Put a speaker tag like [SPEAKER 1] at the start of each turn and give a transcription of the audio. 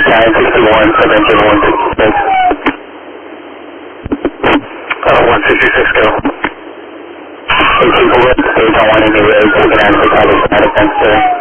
[SPEAKER 1] 961, prevention 166. 166, go. Hey, people, don't want any roads, we can access all the side of fence there.